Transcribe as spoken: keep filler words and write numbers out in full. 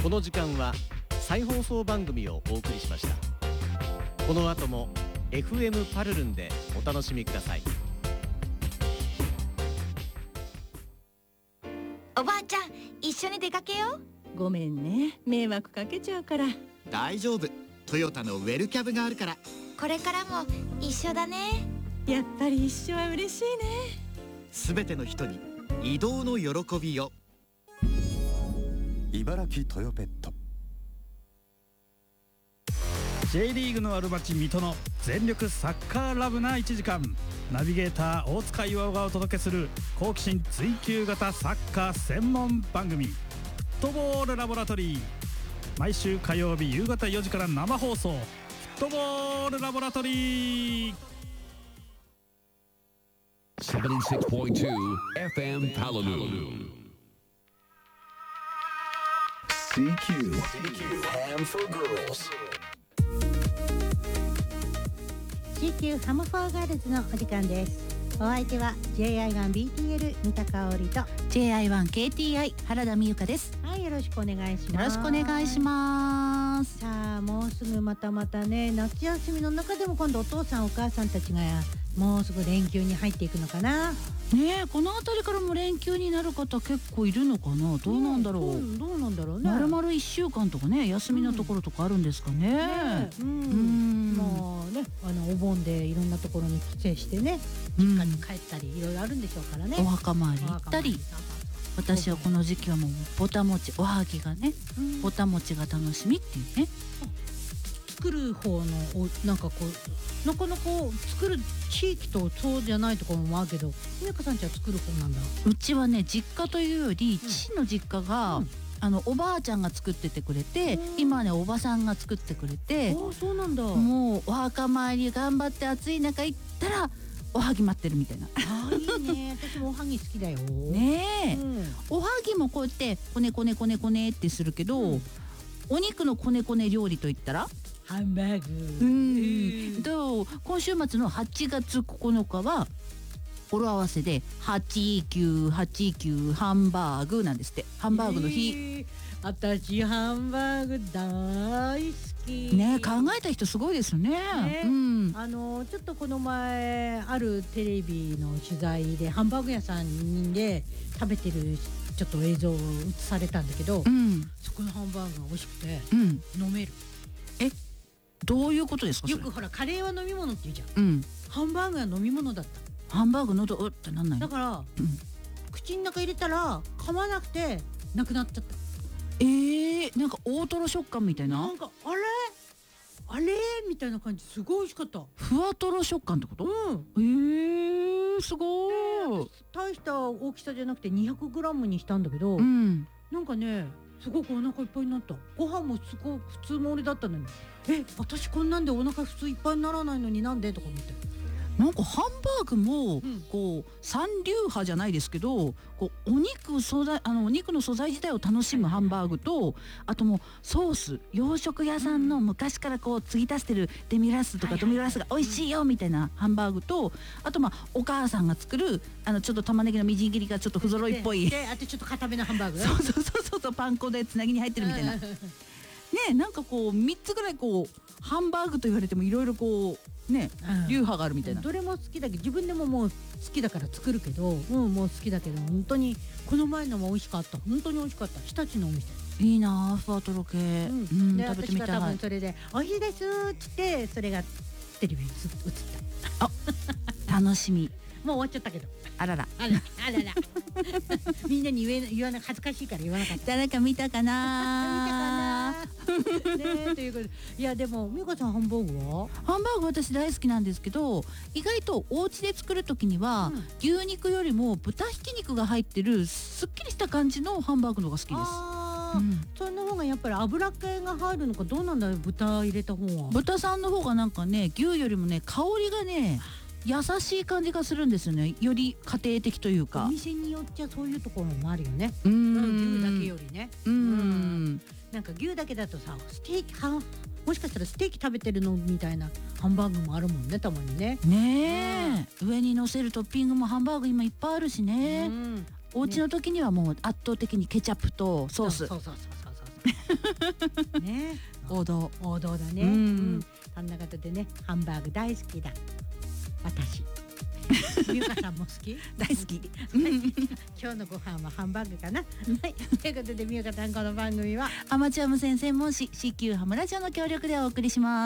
この時間は再放送番組をお送りしました。この後も エフエム パルルンでお楽しみください。 おばあちゃん、一緒に出かけよう。 ごめんね、迷惑かけちゃうから。 大丈夫、トヨタのウェルキャブがあるから。 これからも一緒だね。 やっぱり一緒は嬉しいね。 すべての人に移動の喜びを。 茨城トヨペット。 J リーグのある町水戸の全力サッカーラブないちじかん、ナビゲーター大塚巌がお届けする好奇心追求型サッカー専門番組、フットボールラボラトリー。毎週火曜日夕方よじから生放送、フットボールラボラトリー。 セブンティーシックスポイントツー エフエム Palaloo シーキュー Ham for Girls。 シーキュー ハムフォーガールズのお時間です。お相手は ジェイアイワンビーティーエル 三田香織とジェイアイワンケーティーアイ 原田美由香です。 はい、よろしくお願いします。 よろしくお願いします。 さあ、もうすぐまたまたね、夏休みの中でも今度お父さんお母さんたちがもうすぐ連休に入っていくのかな。 ねえ、この辺りからも連休になる方結構いるのかな。どうなんだろう、 うん、どうなんだろうね。 まるまるいっしゅうかんとかね、休みのところとかあるんですかね。 ね、うん、うんもうね、あのお盆でいろんなところに帰省してね、実家に帰ったり、いろいろあるんでしょうからね。 お墓参り行ったり。私はこの時期はもうぼたもち、おはぎがね、ぼたもちが楽しみっていうね。 作る方のおなんかこうなかなか作る地域とそうじゃないところもあるけど、美香さんちは作る方なんだ。 うちはね、実家というより父の実家が、うん、あのおばあちゃんが作っててくれて、今はねおばさんが作ってくれて。 あ、そうなんだ。 もうお墓参り頑張って暑い中行ったらおはぎ待ってるみたいな。 ああ、いいね。私もおはぎ好きだよ。 ねえ、うん、おはぎもこうやってこねこねこねこねってするけど、うん、お肉のこねこね料理といったらハンバーグ。 うん。と今週末のはちがつここのかは語呂合わせではちきゅうはちきゅうハンバーグなんですって。ハンバーグの日。えー、 私ハンバーグ大好き。 ね、考えた人すごいですよね。ね、うん、 あのちょっとこの前あるテレビの取材でハンバーグ屋さんで食べてるちょっと映像を映されたんだけど、うん、そこのハンバーグが美味しくて、うん、飲める。 え、どういうことですか？ よくほらカレーは飲み物って言うじゃん、うん、ハンバーグは飲み物だった。 ハンバーグ喉うってなんないの？ だから、うん、口の中入れたら噛まなくてなくなっちゃった。 えー、なんか大トロ食感みたいな。 なんかあれあれみたいな感じ、すごい美味しかった。 ふわとろ食感ってこと？うん。えー、すごい。 大した大きさじゃなくてにひゃくグラムにしたんだけど、うん、なんかねすごくお腹いっぱいになった。ご飯もすごく普通盛りだったのに、え、私こんなんでお腹普通いっぱいにならないのになんでとか思って。 なんかハンバーグもこう三流派じゃないですけど、こうお肉素材、あのお肉の素材自体を楽しむハンバーグと、あともうソース、洋食屋さんの昔からこう継ぎ足してるデミグラスとかドミグラスが美味しいよみたいなハンバーグと、あとまあお母さんが作るあのちょっと玉ねぎのみじん切りがちょっと不揃いっぽい、 であとちょっと固めのハンバーグ、 そうそうそうそう、パン粉でつなぎに入ってるみたいなね。なんかこうみっつぐらいこうハンバーグと言われてもいろいろこうね、流派があるみたいな。 どれも好きだけど、自分でももう好きだから作るけど、もうもう好きだけど、本当にこの前のも美味しかった。本当に美味しかった。日立のお店。 いいなあ、ふわとろ系。うん、うん、 で食べてみたい。私が多分それで美味しいですって言ってそれがテレビに映った。 あ、楽しみ。 もう終わっちゃったけど。 あらら。 あらあらら。みんなに言え言わな恥ずかしいから言わなかった。 誰か見たかな。 見たかな。ね、ということで、いやでも美香さんハンバーグは？ ハンバーグ私大好きなんですけど、意外とお家で作る時には、うん、牛肉よりも豚ひき肉が入ってるすっきりした感じのハンバーグの方が好きです。 うん、その方がやっぱり油系が入るのかどうなんだろう。豚入れた方は。 豚さんの方がなんかね、牛よりもね香りがね優しい感じがするんですよね。より家庭的というか。 お店によっちゃそういうところもあるよね。うん、牛だけよりね。うん。なんか牛だけだとさ、ステーキはもしかしたらステーキ食べてるのみたいなハンバーグもあるもんね、たまにね。 ねえ、うん、上に乗せるトッピングもハンバーグ今いっぱいあるしね。うん、お家の時にはもう圧倒的にケチャップとソース。 そうそうそうそうそう。 ね、 王道。 王道だね。 うんうんそんなことでね、ハンバーグ大好きだ。私。みゆかさんも好き？ 大好き。 今日のご飯はハンバーグかな。はい。ということでみゆかさん、この番組はアマチュア無線専門誌 シーキュー ハムラジオの協力でお送りします。